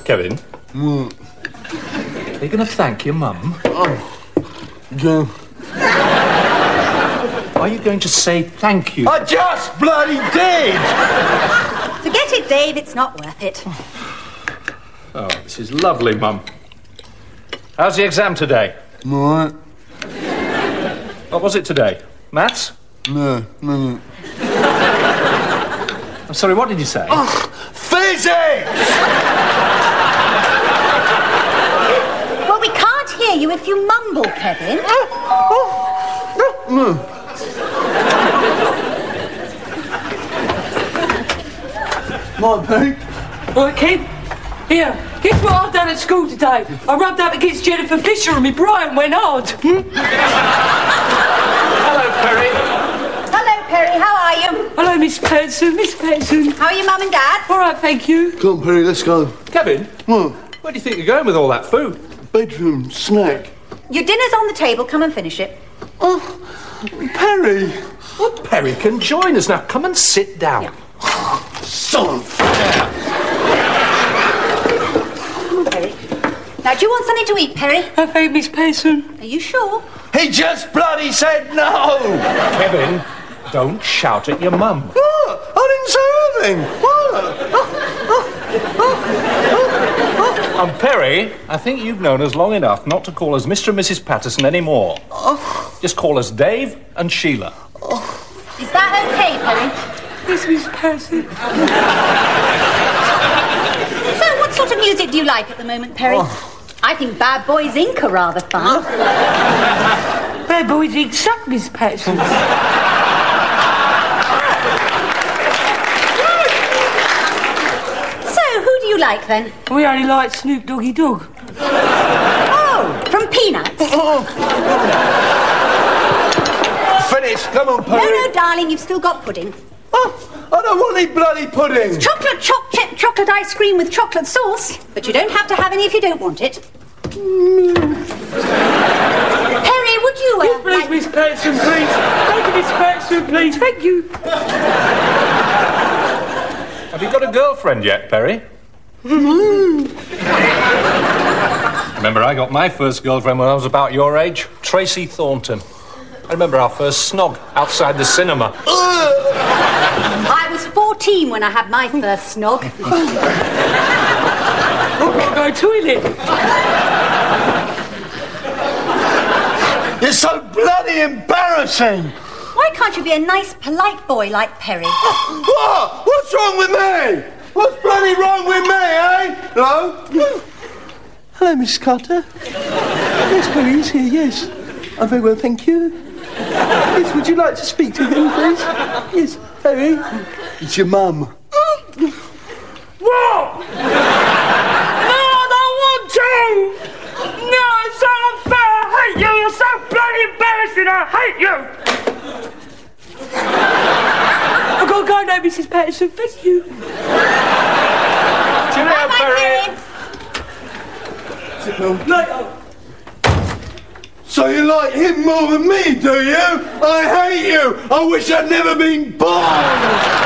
Kevin. What? Are you going to thank your mum? Yeah. Are you going to say thank you? I just bloody did! Forget it, Dave. It's not worth it. Oh, this is lovely, Mum. How's the exam today? All right. What was it today? Maths? No. I'm sorry, what did you say? Physics! Well, we can't hear you if you mumble, Kevin. My Pete. Right, Ken? Here, guess what I've done at school today? I rubbed up against Jennifer Fisher and me Brian went hard. Hello, Perry. Hello, Perry. How are you? Hello, Miss Patterson. Miss Patterson. How are your mum and dad? All right, thank you. Come on, Perry, let's go. Kevin, What? where do you think you're going with all that food? Bedroom, snack. Your dinner's on the table. Come and finish it. Oh, Perry. Well, Perry can join us. Now, come and sit down. Yeah. Son of... Perry. Now, do you want something to eat, Perry? I thank Miss Patterson. Are you sure? He just bloody said no! Kevin, don't shout at your mum. What? I didn't say anything. What? And Perry, I think you've known us long enough not to call us Mr. and Mrs. Patterson anymore. Just call us Dave and Sheila. Is that okay, Perry? Yes, Miss Patterson. So, what sort of music do you like at the moment, Perry? I think Bad Boys Inc. are rather fun. Bad Boys Inc. suck, Miss Patterson. So, who do you like, then? We only like Snoop Doggy Dogg. Oh, from Peanuts. Finish. Come on, Perry. No, darling, you've still got pudding. Oh, I don't want any bloody pudding. Chocolate chocolate ice cream with chocolate sauce. But you don't have to have any if you don't want it. Perry, would you... Yes, please, Miss Patterson, please. Thank you, Miss Patterson, please. Thank you. Have you got a girlfriend yet, Perry? Remember, I got my first girlfriend when I was about your age, Tracy Thornton. I remember our first snog outside the cinema. I was 14 when I had my first snog. I've got to go toilet. You're so bloody embarrassing. Why can't you be a nice, polite boy like Perry? What? What's wrong with me? What's bloody wrong with me, eh? Hello? Hello, Miss Carter. Yes, Perry is here, yes. I'm very well, thank you. Yes, would you like to speak to him, please? Yes, Perry. It's your mum. What? No, I don't want to! No, it's so unfair! I hate you! You're so bloody embarrassing! I hate you! I've got to go now, Mrs. Patterson. Thank you. Cheerio, Perry. Later. So you like him more than me, do you? I hate you. I wish I'd never been born.